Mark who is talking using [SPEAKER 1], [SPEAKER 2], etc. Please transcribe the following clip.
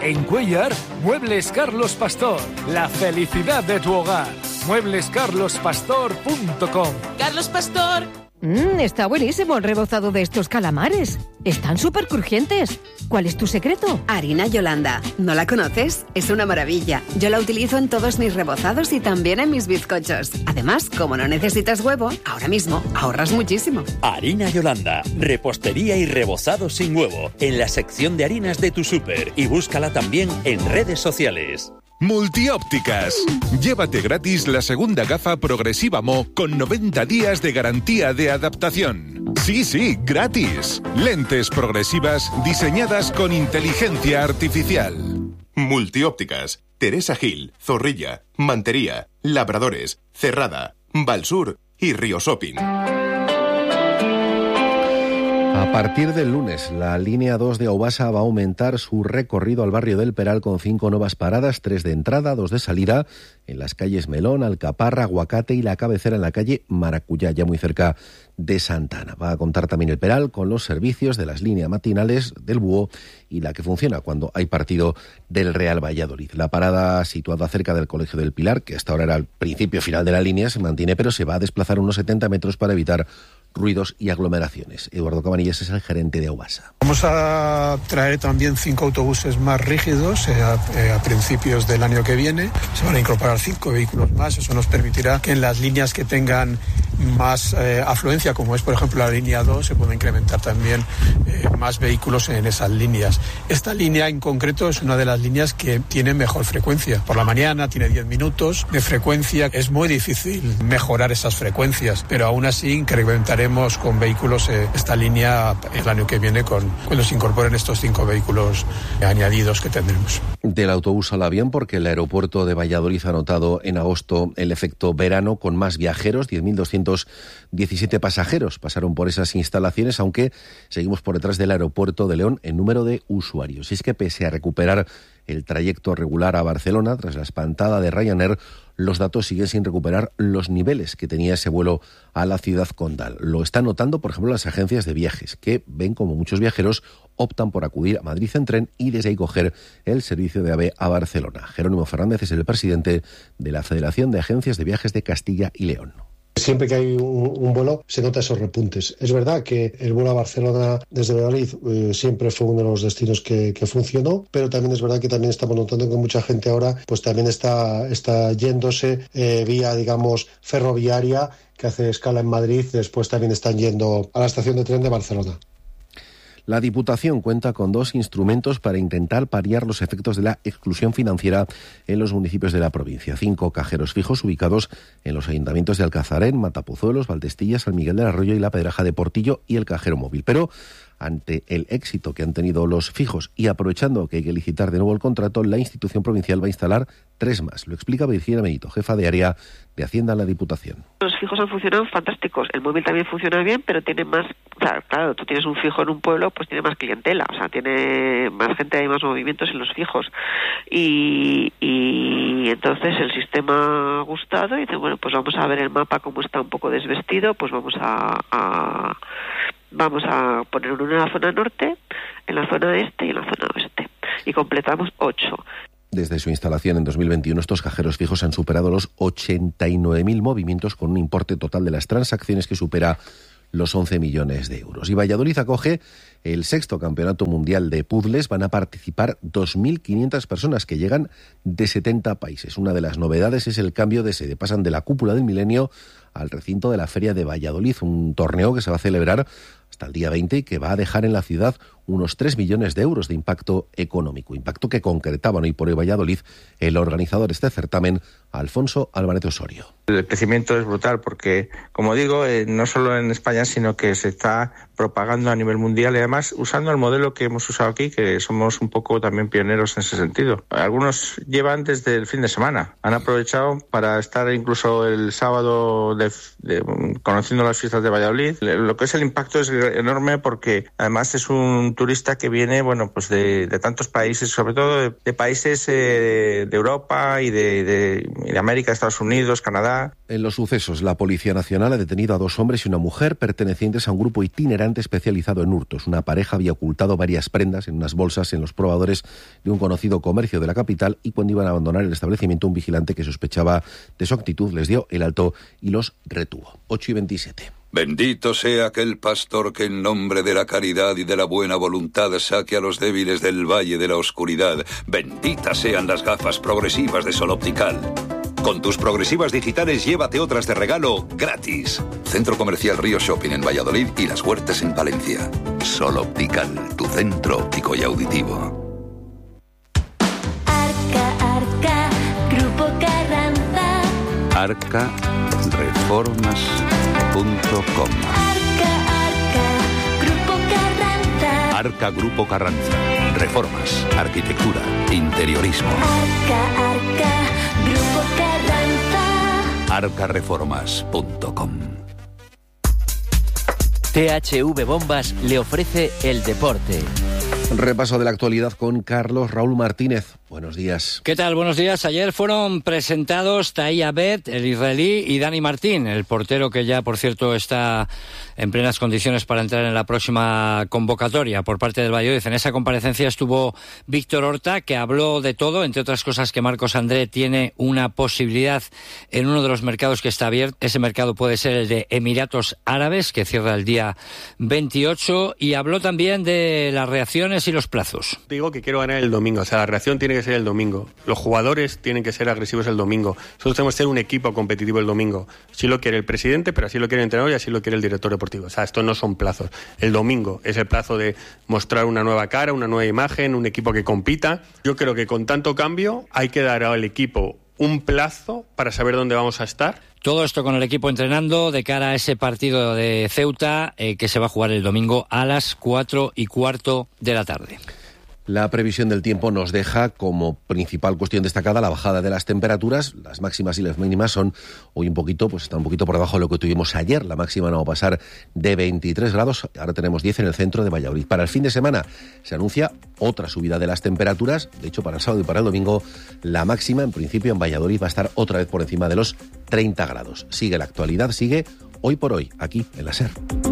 [SPEAKER 1] En Cuéllar, Muebles Carlos Pastor. La felicidad de tu hogar. mueblescarlospastor.com.
[SPEAKER 2] Carlos Pastor.
[SPEAKER 3] Está buenísimo el rebozado de estos calamares. Están súper crujientes. ¿Cuál es tu secreto?
[SPEAKER 4] Harina Yolanda. ¿No la conoces? Es una maravilla. Yo la utilizo en todos mis rebozados y también en mis bizcochos. Además, como no necesitas huevo, ahora mismo ahorras muchísimo.
[SPEAKER 5] Harina Yolanda. Repostería y rebozado sin huevo. En la sección de harinas de tu súper. Y búscala también en redes sociales.
[SPEAKER 6] Multiópticas. Llévate gratis la segunda gafa progresiva Mo con 90 días de garantía de adaptación. Sí, gratis. Lentes progresivas diseñadas con inteligencia artificial.
[SPEAKER 7] Multiópticas. Teresa Gil, Zorrilla, Mantería, Labradores, Cerrada, Valsur y Río Shopping.
[SPEAKER 8] A partir del lunes, la línea 2 de Aubasa va a aumentar su recorrido al barrio del Peral con 5 nuevas paradas, 3 de entrada, 2 de salida, en las calles Melón, Alcaparra, Aguacate y la cabecera en la calle Maracuyá, ya muy cerca de Santana. Va a contar también el Peral con los servicios de las líneas matinales del Búho y la que funciona cuando hay partido del Real Valladolid. La parada situada cerca del Colegio del Pilar, que hasta ahora era el principio final de la línea, se mantiene, pero se va a desplazar unos 70 metros para evitar ruidos y aglomeraciones. Eduardo Cabanillas es el gerente de Aubasa.
[SPEAKER 9] Vamos a traer también 5 autobuses más rígidos a principios del año que viene. Se van a incorporar 5 vehículos más. Eso nos permitirá que en las líneas que tengan más afluencia, como es por ejemplo la línea 2, se pueda incrementar también más vehículos en esas líneas. Esta línea en concreto es una de las líneas que tiene mejor frecuencia. Por la mañana tiene 10 minutos de frecuencia. Es muy difícil mejorar esas frecuencias, pero aún así incrementaremos con vehículos esta línea el año que viene cuando se incorporen estos 5 vehículos añadidos que tendremos.
[SPEAKER 8] Del autobús al avión, porque el aeropuerto de Valladolid ha notado en agosto el efecto verano con más viajeros, 10.217 pasajeros pasaron por esas instalaciones, aunque seguimos por detrás del aeropuerto de León en número de usuarios. Y es que pese a recuperar el trayecto regular a Barcelona tras la espantada de Ryanair, los datos siguen sin recuperar los niveles que tenía ese vuelo a la ciudad condal. Lo están notando, por ejemplo, las agencias de viajes, que ven como muchos viajeros optan por acudir a Madrid en tren y desde ahí coger el servicio de AVE a Barcelona. Jerónimo Fernández es el presidente de la Federación de Agencias de Viajes de Castilla y León.
[SPEAKER 10] Siempre que hay un vuelo se nota esos repuntes. Es verdad que el vuelo a Barcelona desde Valladolid siempre fue uno de los destinos que funcionó, pero también es verdad que también estamos notando que mucha gente ahora pues también está yéndose vía, digamos, ferroviaria, que hace escala en Madrid, después también están yendo a la estación de tren de Barcelona.
[SPEAKER 8] La Diputación cuenta con 2 instrumentos para intentar paliar los efectos de la exclusión financiera en los municipios de la provincia. 5 cajeros fijos ubicados en los ayuntamientos de Alcazarén, Matapozuelos, Valdestilla, San Miguel del Arroyo y La Pedraja de Portillo y el cajero móvil. Pero ante el éxito que han tenido los fijos y aprovechando que hay que licitar de nuevo el contrato, la institución provincial va a instalar 3 más. Lo explica Virginia Benito, jefa de área de Hacienda en la Diputación.
[SPEAKER 11] Los fijos han funcionado fantásticos. El móvil también funciona bien, pero tiene más... Claro, tú tienes un fijo en un pueblo, pues tiene más clientela. O sea, tiene más gente, hay más movimientos en los fijos. Y entonces el sistema ha gustado y dice, bueno, pues vamos a ver el mapa cómo está un poco desvestido, pues vamos a poner uno en la zona norte, en la zona este y en la zona oeste. Y completamos 8.
[SPEAKER 8] Desde su instalación en 2021, estos cajeros fijos han superado los 89.000 movimientos con un importe total de las transacciones que supera los 11 millones de euros. Y Valladolid acoge el 6º Campeonato Mundial de Puzzles. Van a participar 2.500 personas que llegan de 70 países. Una de las novedades es el cambio de sede. Pasan de la Cúpula del Milenio al recinto de la Feria de Valladolid, un torneo que se va a celebrar hasta el día 20 y que va a dejar en la ciudad unos 3 millones de euros de impacto económico, impacto que concretaban hoy por hoy Valladolid el organizador de este certamen, Alfonso Álvarez Osorio.
[SPEAKER 12] El crecimiento es brutal porque, como digo, no solo en España, sino que se está propagando a nivel mundial y además usando el modelo que hemos usado aquí, que somos un poco también pioneros en ese sentido. Algunos llevan desde el fin de semana, han aprovechado para estar incluso el sábado conociendo las fiestas de Valladolid. Lo que es el impacto es enorme porque además es un un turista que viene, bueno, pues de tantos países, sobre todo de países de Europa y de América, Estados Unidos, Canadá.
[SPEAKER 8] En los sucesos, la Policía Nacional ha detenido a 2 hombres y una mujer pertenecientes a un grupo itinerante especializado en hurtos. Una pareja había ocultado varias prendas en unas bolsas en los probadores de un conocido comercio de la capital y cuando iban a abandonar el establecimiento, un vigilante que sospechaba de su actitud les dio el alto y los retuvo. 8:27.
[SPEAKER 2] Bendito sea aquel pastor que en nombre de la caridad y de la buena voluntad saque a los débiles del valle de la oscuridad. Benditas sean las gafas progresivas de Sol Optical. Con tus progresivas digitales llévate otras de regalo gratis. Centro Comercial Río Shopping en Valladolid y Las Huertas en Palencia. Sol Optical, tu centro óptico y auditivo.
[SPEAKER 13] Arca, Grupo Carranza.
[SPEAKER 14] arcareformas.com.
[SPEAKER 13] Arca, Grupo Carranza.
[SPEAKER 14] Arca Grupo Carranza. Reformas, arquitectura, interiorismo.
[SPEAKER 13] Arca, Grupo Carranza.
[SPEAKER 14] arcareformas.com.
[SPEAKER 15] THV Bombas le ofrece el deporte.
[SPEAKER 8] Repaso de la actualidad con Carlos Raúl Martínez. Buenos días.
[SPEAKER 16] ¿Qué tal? Buenos días. Ayer fueron presentados Tahir Abed, el israelí, y Dani Martín, el portero que ya, por cierto, está en plenas condiciones para entrar en la próxima convocatoria por parte del Valladolid. En esa comparecencia estuvo Víctor Horta, que habló de todo, entre otras cosas que Marcos André tiene una posibilidad en uno de los mercados que está abierto. Ese mercado puede ser el de Emiratos Árabes, que cierra el día 28, y habló también de las reacciones y los plazos.
[SPEAKER 17] Digo que quiero ganar el domingo, o sea, la reacción tiene que ser el domingo. Los jugadores tienen que ser agresivos el domingo. Nosotros tenemos que ser un equipo competitivo el domingo. Así lo quiere el presidente, pero así lo quiere el entrenador y así lo quiere el director deportivo. O sea, esto no son plazos. El domingo es el plazo de mostrar una nueva cara, una nueva imagen, un equipo que compita. Yo creo que con tanto cambio hay que dar al equipo un plazo para saber dónde vamos a estar.
[SPEAKER 16] Todo esto con el equipo entrenando de cara a ese partido de Ceuta que se va a jugar el domingo a las 4:15 de la tarde.
[SPEAKER 8] La previsión del tiempo nos deja como principal cuestión destacada la bajada de las temperaturas. Las máximas y las mínimas son hoy están un poquito por debajo de lo que tuvimos ayer. La máxima no va a pasar de 23 grados. Ahora tenemos 10 en el centro de Valladolid. Para el fin de semana se anuncia otra subida de las temperaturas. De hecho, para el sábado y para el domingo, la máxima en principio en Valladolid va a estar otra vez por encima de los 30 grados. Sigue la actualidad, sigue hoy por hoy, aquí en la SER.